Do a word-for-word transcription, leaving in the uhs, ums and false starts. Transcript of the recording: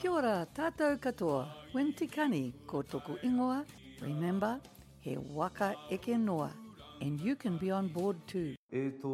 Kia ora tātou katoa, Win Tikani ko toku ingoa. Remember, he waka eke noa, and you can be on board too. えーと